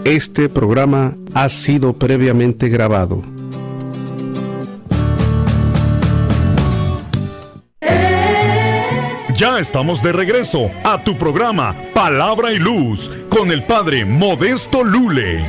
Este programa ha sido previamente grabado. Ya estamos de regreso a tu programa Palabra y Luz con el Padre Modesto Lule.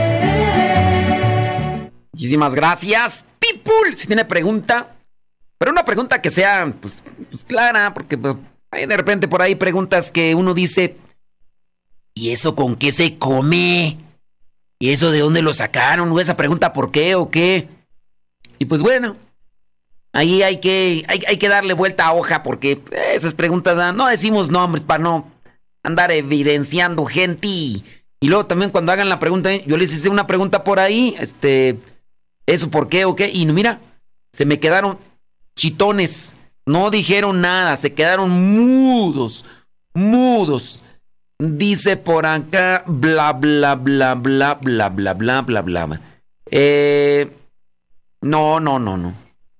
Muchísimas gracias, people. Si tiene pregunta, pero una pregunta que sea pues clara, porque hay de repente por ahí preguntas que uno dice, ¿y eso con qué se come? ¿Y eso de dónde lo sacaron? ¿O esa pregunta por qué o qué? Y pues bueno, ahí hay que darle vuelta a hoja, porque esas preguntas no decimos nombres para no andar evidenciando gente. Y luego también cuando hagan la pregunta, yo les hice una pregunta por ahí, ¿eso por qué o qué? Y mira, se me quedaron chitones, no dijeron nada, se quedaron mudos. Dice por acá, bla, bla, bla, bla, bla, bla, bla, bla, bla. No.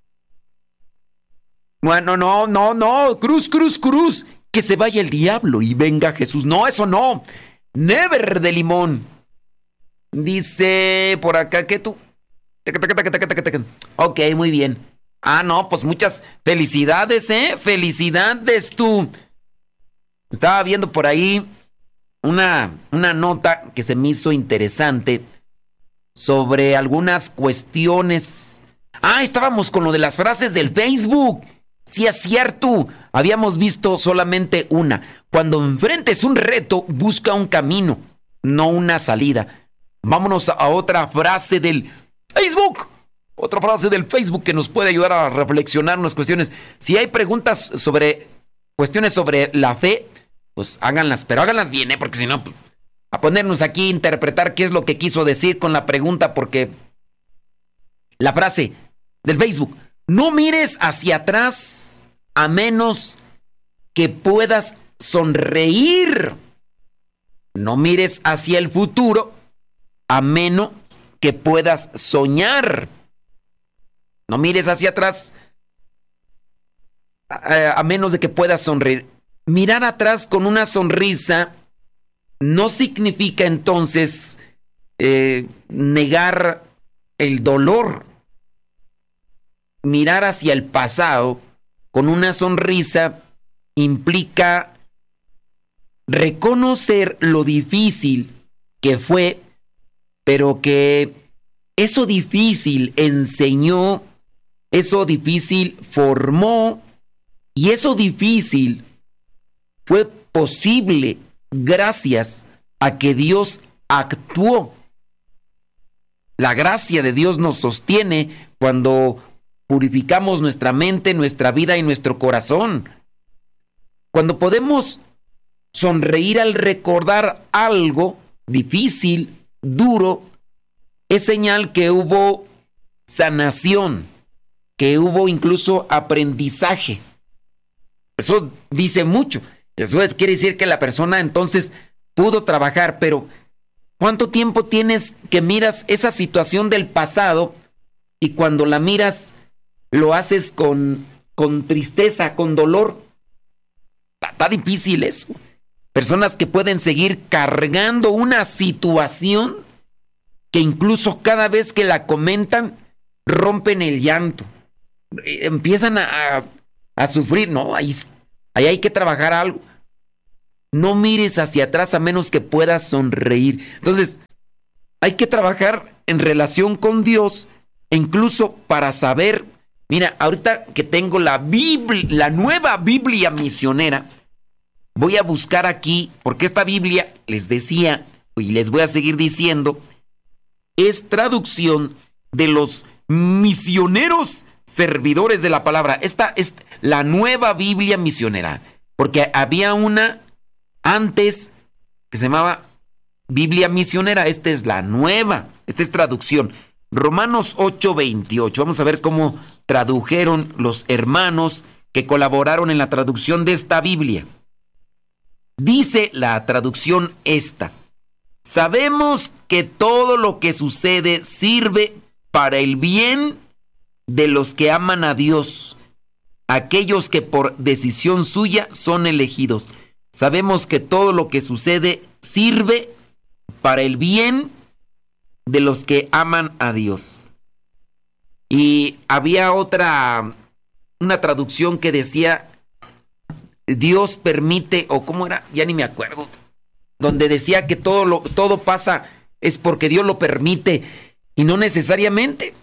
Bueno, no. Cruz. Que se vaya el diablo y venga Jesús. No, eso no. Never de limón. Dice por acá que tú. Ok, muy bien. No, pues muchas felicidades, Felicidades tú. Estaba viendo por ahí una nota que se me hizo interesante sobre algunas cuestiones. Estábamos con lo de las frases del Facebook. Sí, es cierto. Habíamos visto solamente una. Cuando enfrentes un reto, busca un camino, no una salida. Vámonos a otra frase del Facebook. Otra frase del Facebook que nos puede ayudar a reflexionar unas cuestiones. Si hay preguntas sobre cuestiones sobre la fe, pues háganlas, pero háganlas bien, porque si no, pues, a ponernos aquí a interpretar qué es lo que quiso decir con la pregunta, porque la frase del Facebook, no mires hacia atrás a menos que puedas sonreír. No mires hacia el futuro a menos que puedas soñar. No mires hacia atrás a menos de que puedas sonreír. Mirar atrás con una sonrisa no significa entonces negar el dolor. Mirar hacia el pasado con una sonrisa implica reconocer lo difícil que fue, pero que eso difícil enseñó, eso difícil formó, y eso difícil fue posible gracias a que Dios actuó. La gracia de Dios nos sostiene cuando purificamos nuestra mente, nuestra vida y nuestro corazón. Cuando podemos sonreír al recordar algo difícil, duro, es señal que hubo sanación, que hubo incluso aprendizaje. Eso dice mucho. Eso quiere decir que la persona entonces pudo trabajar, pero ¿cuánto tiempo tienes que miras esa situación del pasado y cuando la miras lo haces con tristeza, con dolor? Está difícil eso. Personas que pueden seguir cargando una situación que incluso cada vez que la comentan rompen el llanto, empiezan a sufrir. No, ahí hay que trabajar algo. No mires hacia atrás a menos que puedas sonreír. Entonces, hay que trabajar en relación con Dios, e incluso para saber. Mira, ahorita que tengo la Biblia, la nueva Biblia misionera, voy a buscar aquí, porque esta Biblia, les decía, y les voy a seguir diciendo, es traducción de los misioneros servidores de la palabra. Esta es la nueva Biblia misionera, porque había una antes que se llamaba Biblia misionera. Esta es la nueva, esta es traducción. Romanos 8:28. Vamos a ver cómo tradujeron los hermanos que colaboraron en la traducción de esta Biblia. Dice la traducción esta: sabemos que todo lo que sucede sirve para el bien de los que aman a Dios, aquellos que por decisión suya son elegidos. Sabemos que todo lo que sucede sirve para el bien de los que aman a Dios. Y había una traducción que decía, Dios permite, o cómo era, ya ni me acuerdo, donde decía que todo pasa es porque Dios lo permite, y no necesariamente.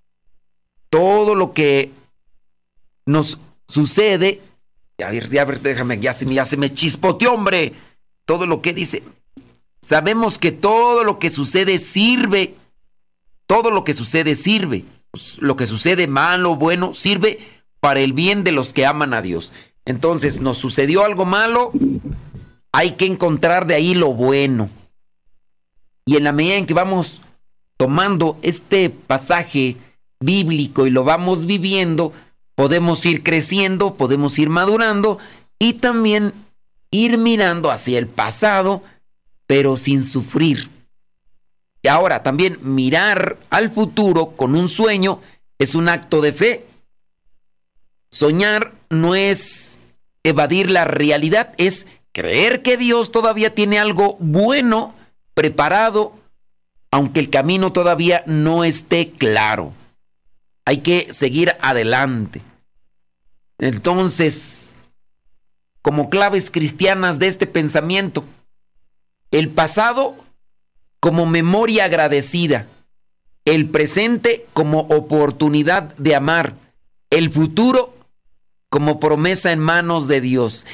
Todo lo que nos sucede, a ver, déjame, ya se me chispoteó, hombre. Todo lo que dice, sabemos que todo lo que sucede sirve. Todo lo que sucede sirve. Pues, lo que sucede malo, bueno, sirve para el bien de los que aman a Dios. Entonces, nos sucedió algo malo, hay que encontrar de ahí lo bueno. Y en la medida en que vamos tomando este pasaje bíblico y lo vamos viviendo, podemos ir creciendo, podemos ir madurando y también ir mirando hacia el pasado, pero sin sufrir. Y ahora también mirar al futuro con un sueño es un acto de fe. Soñar no es evadir la realidad, es creer que Dios todavía tiene algo bueno preparado, aunque el camino todavía no esté claro. Hay que seguir adelante. Entonces, como claves cristianas de este pensamiento, el pasado como memoria agradecida, el presente como oportunidad de amar, el futuro como promesa en manos de Dios.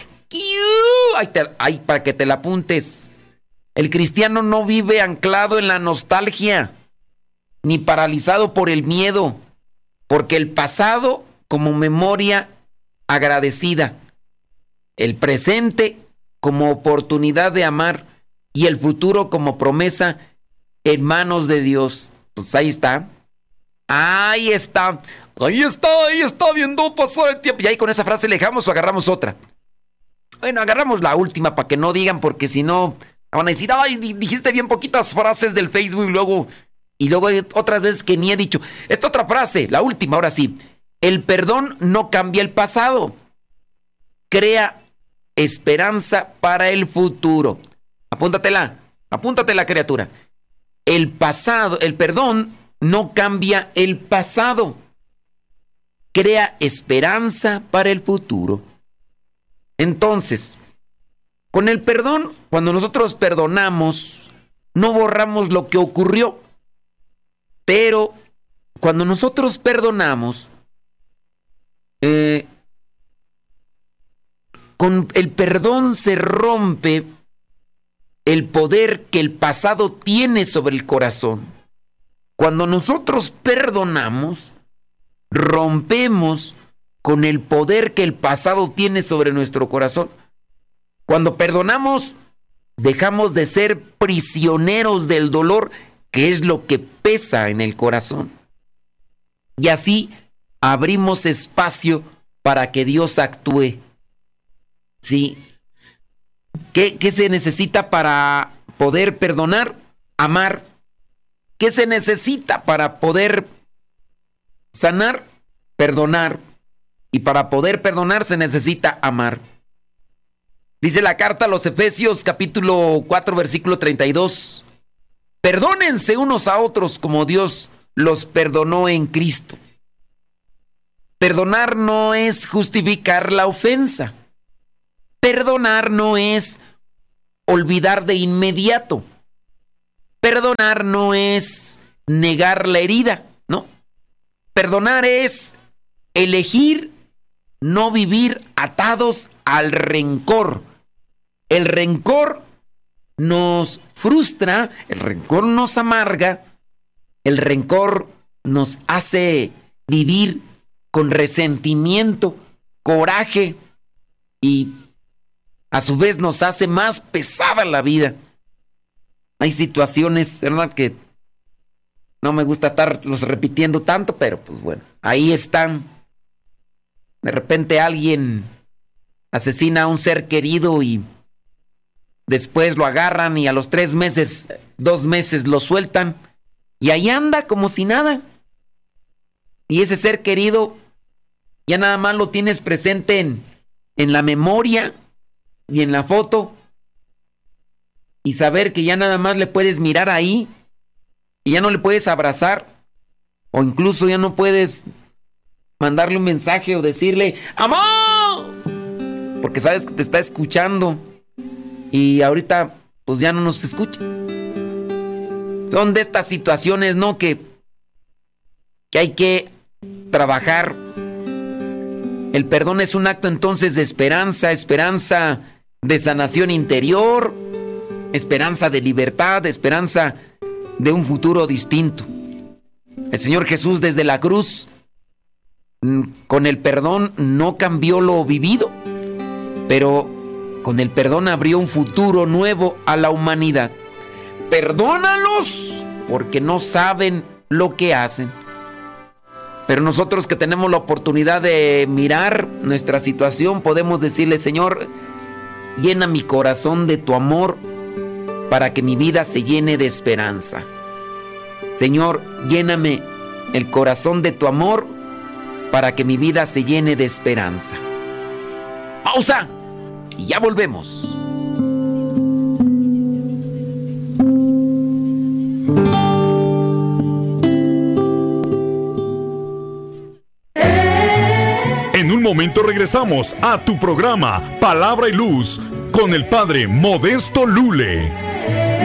Ay, para que te la apuntes. El cristiano no vive anclado en la nostalgia, ni paralizado por el miedo, porque el pasado como memoria agradecida, el presente como oportunidad de amar y el futuro como promesa en manos de Dios. Pues ahí está. Ahí está viendo pasar el tiempo. Y ahí con esa frase le dejamos o agarramos otra. Bueno, agarramos la última para que no digan, porque si no van a decir, ay, dijiste bien poquitas frases del Facebook y luego hay otras veces que ni he dicho. Esta otra frase, la última, ahora sí. El perdón no cambia el pasado. Crea esperanza para el futuro. Apúntatela, criatura. El perdón no cambia el pasado. Crea esperanza para el futuro. Entonces, con el perdón, cuando nosotros perdonamos, no borramos lo que ocurrió. Pero cuando nosotros perdonamos, con el perdón se rompe el poder que el pasado tiene sobre el corazón. Cuando nosotros perdonamos, rompemos con el poder que el pasado tiene sobre nuestro corazón. Cuando perdonamos, dejamos de ser prisioneros del dolor, que es lo que pesa en el corazón. Y así abrimos espacio para que Dios actúe. ¿Sí? ¿Qué se necesita para poder perdonar? Amar. ¿Qué se necesita para poder sanar? Perdonar. Y para poder perdonar se necesita amar. Dice la carta a los Efesios, capítulo 4, versículo 32. Perdónense unos a otros como Dios los perdonó en Cristo. Perdonar no es justificar la ofensa. Perdonar no es olvidar de inmediato. Perdonar no es negar la herida, ¿no? Perdonar es elegir no vivir atados al rencor. El rencor nos frustra, el rencor nos amarga, el rencor nos hace vivir con resentimiento, coraje y a su vez nos hace más pesada la vida. Hay situaciones, ¿verdad?, que no me gusta estarlos repitiendo tanto, pero pues bueno, ahí están. De repente alguien asesina a un ser querido y después lo agarran y a los 3 meses, 2 meses lo sueltan y ahí anda como si nada. Y ese ser querido ya nada más lo tienes presente en la memoria y en la foto, y saber que ya nada más le puedes mirar ahí y ya no le puedes abrazar o incluso ya no puedes mandarle un mensaje o decirle ¡amor! Porque sabes que te está escuchando y ahorita pues ya no nos escucha. Son de estas situaciones, ¿no? Que hay que trabajar. El perdón es un acto entonces de esperanza, esperanza de sanación interior, esperanza de libertad, esperanza de un futuro distinto. El Señor Jesús desde la cruz, con el perdón no cambió lo vivido, pero con el perdón abrió un futuro nuevo a la humanidad. Perdónalos porque no saben lo que hacen. Pero nosotros que tenemos la oportunidad de mirar nuestra situación, podemos decirle: Señor, llena mi corazón de tu amor para que mi vida se llene de esperanza. Señor, lléname el corazón de tu amor para que mi vida se llene de esperanza. Pausa y ya volvemos. En un momento regresamos a tu programa Palabra y Luz con el Padre Modesto Lule.